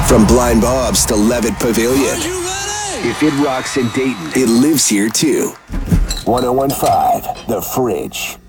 From Blind Bob's to Levitt Pavilion. Are you ready? If it rocks in Dayton, it lives here too. 101.5 The Fridge.